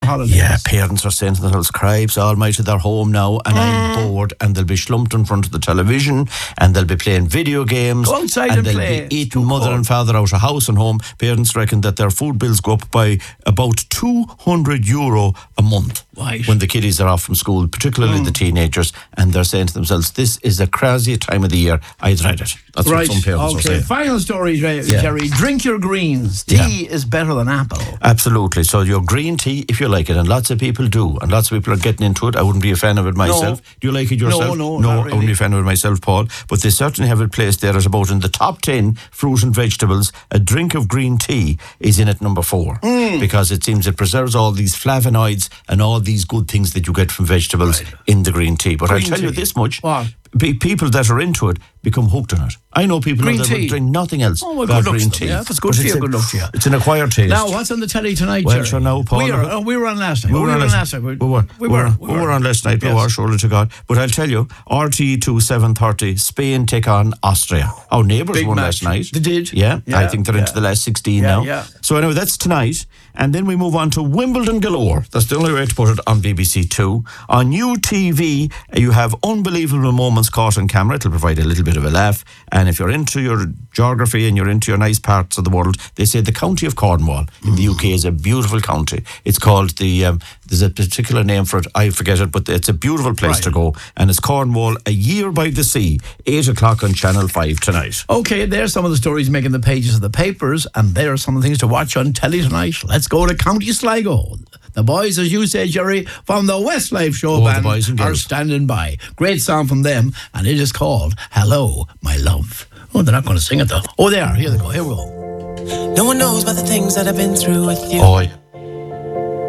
holidays. Yeah, parents are saying to themselves, "Cripes almighty, they're home now and I'm bored," and they'll be slumped in front of the television and they'll be playing video games. Go outside and they'll play. be eating mother and father out of house and home. Parents reckon that their food bills go up by about €200 a month. Right. When the kiddies are off from school, particularly the teenagers, and they're saying to themselves, "This is a crazy time of the year. I dread it." That's what some parents are saying. Final story, Jerry. Drink your greens. Tea is better than apple. Absolutely. So your green tea, if you like it, and lots of people do, and lots of people are getting into it. I wouldn't be a fan of it myself. Do you like it yourself? No, not really. I wouldn't be a fan of it myself, Paul. But they certainly have it placed there at about in the top 10 fruit and vegetables. A drink of green tea is in at number 4 because it seems it preserves all these flavonoids and all these good things that you get from vegetables in the green tea. But I'll tell you this much. What? People that are into it become hooked on it. I know people that would drink nothing else but green tea. Yeah, that's good for you. Good luck to you. It's an acquired taste. Now, what's on the telly tonight, Well, Jerry? sure, now, Paul. We were on last night. We were on last night. We were on last night. We were, surely to God. But I'll tell you, RTE2 7:30, Spain take on Austria. Our neighbours won last night. They did? Yeah. I think they're into the last 16 now. Yeah. So anyway, that's tonight. And then we move on to Wimbledon galore. That's the only way to put it on BBC Two. On UTV, you have unbelievable moments caught on camera. It'll provide a little bit of a laugh. And if you're into your geography and you're into your nice parts of the world, they say the county of Cornwall in the UK is a beautiful county. It's called there's a particular name for it, I forget it, but it's a beautiful place to go. And it's Cornwall, a year by the sea, 8 o'clock on Channel 5 tonight. Okay, there's some of the stories making the pages of the papers, and there are some of the things to watch on telly tonight. Let's go to County Sligo. The boys, as you say, Jerry, from the Westlife Show band are standing by. Great song from them, and it is called Hello, My Love. Oh, they're not going to sing it, though. Oh, they are. Here they go. Here we go. No one knows about the things that I've been through with you. Oh, yeah.